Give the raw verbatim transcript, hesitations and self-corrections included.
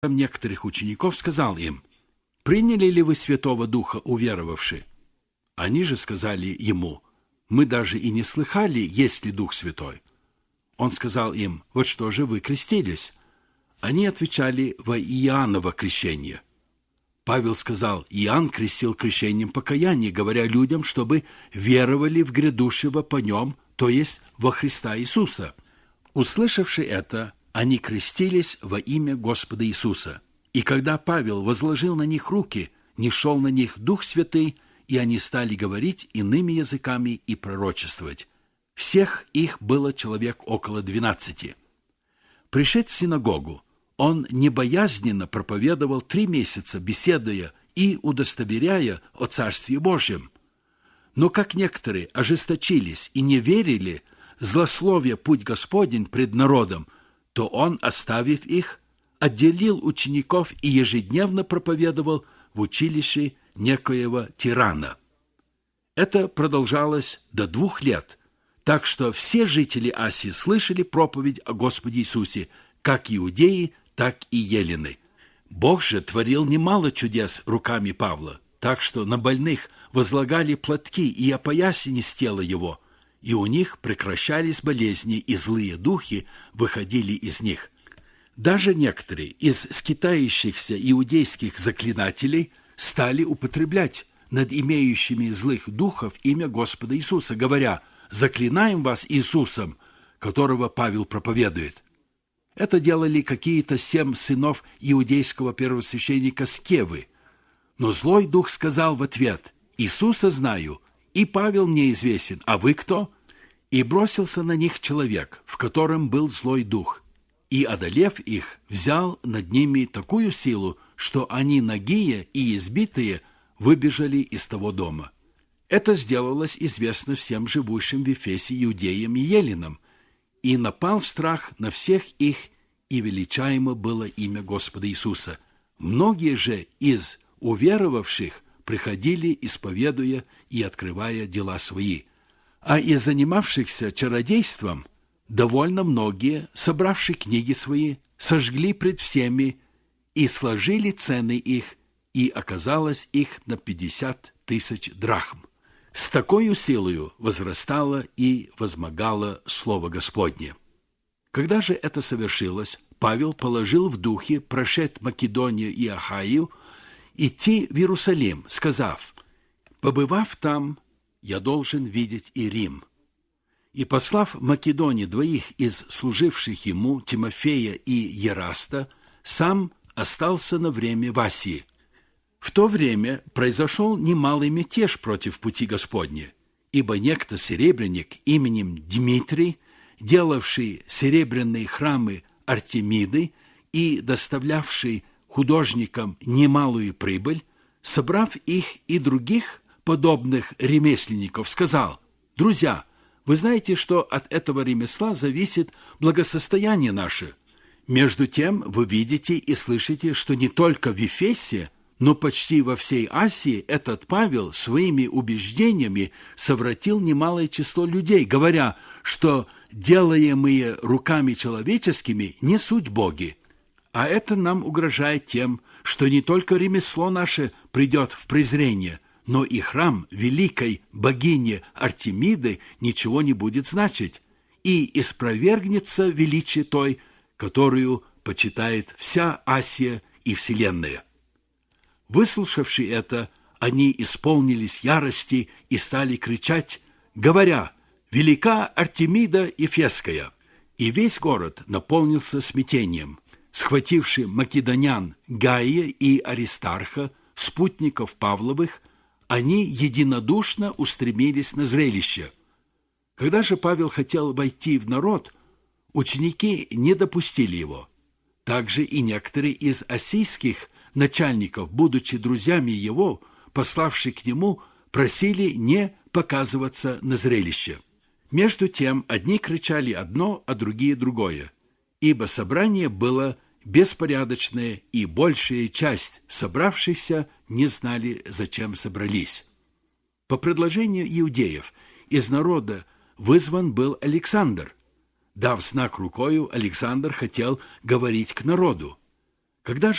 некоторых учеников, сказал им: «Приняли ли вы Святого Духа, уверовавши?» Они же сказали ему: «Мы даже и не слыхали, есть ли Дух Святой». Он сказал им: «Вот что же вы крестились?» Они отвечали: «Во Иоанново крещение». Павел сказал: «Иоанн крестил крещением покаяния, говоря людям, чтобы веровали в грядущего по нем, то есть во Христа Иисуса». Услышавши это, они крестились во имя Господа Иисуса. И когда Павел возложил на них руки, нишел на них Дух Святый, и они стали говорить иными языками и пророчествовать. Всех их было человек около двенадцати. Пришед в синагогу, он небоязненно проповедовал три месяца, беседуя и удостоверяя о Царстве Божьем. Но как некоторые ожесточились и не верили, злословя путь Господень пред народом, то он, оставив их, отделил учеников и ежедневно проповедовал в училище некоего тирана. Это продолжалось до двух лет, так что все жители Асии слышали проповедь о Господе Иисусе, как иудеи, так и елены. Бог же творил немало чудес руками Павла, так что на больных возлагали платки и опоясани с тела его, и у них прекращались болезни, и злые духи выходили из них. Даже некоторые из скитающихся иудейских заклинателей стали употреблять над имеющими злых духов имя Господа Иисуса, говоря: «Заклинаем вас Иисусом, которого Павел проповедует». Это делали какие-то семь сынов иудейского первосвященника Скевы. Но злой дух сказал в ответ: «Иисуса знаю, и Павел мне известен, а вы кто?» И бросился на них человек, в котором был злой дух, и, одолев их, взял над ними такую силу, что они, нагие и избитые, выбежали из того дома. Это сделалось известно всем живущим в Ефесе иудеям и еленам, и напал страх на всех их, и величаемо было имя Господа Иисуса. Многие же из уверовавших приходили, исповедуя и открывая дела свои. А из занимавшихся чародейством довольно многие, собравши книги свои, сожгли пред всеми и сложили цены их, и оказалось их на пятьдесят тысяч драхм. С такою силою возрастало и возмогало Слово Господне. Когда же это совершилось, Павел положил в духе, прошед Македонию и Ахаю, идти в Иерусалим, сказав: «Побывав там, я должен видеть и Рим». И, послав в Македонии двоих из служивших ему, Тимофея и Ераста, сам остался на время в Асии. В то время произошел немалый мятеж против пути Господня, ибо некто серебряник именем Дмитрий, делавший серебряные храмы Артемиды и доставлявший художникам немалую прибыль, собрав их и других подобных ремесленников, сказал: «Друзья, вы знаете, что от этого ремесла зависит благосостояние наше. Между тем вы видите и слышите, что не только в Ефесе, но почти во всей Асии этот Павел своими убеждениями совратил немалое число людей, говоря, что делаемые руками человеческими не суть боги. А это нам угрожает тем, что не только ремесло наше придет в презрение, но и храм великой богини Артемиды ничего не будет значить, и испровергнется величие той, которую почитает вся Асия и вселенная». Выслушавши это, они исполнились ярости и стали кричать, говоря: «Велика Артемида Ефесская!» И весь город наполнился смятением. Схвативши македонян Гая и Аристарха, спутников Павловых, они единодушно устремились на зрелище. Когда же Павел хотел войти в народ, ученики не допустили его. Также и некоторые из ассийских начальников, будучи друзьями его, пославшие к нему, просили не показываться на зрелище. Между тем одни кричали одно, а другие другое, ибо собрание было беспорядочное, и большая часть собравшихся не знали, зачем собрались. По предложению иудеев из народа вызван был Александр. Дав знак рукою, Александр хотел говорить к народу. Когда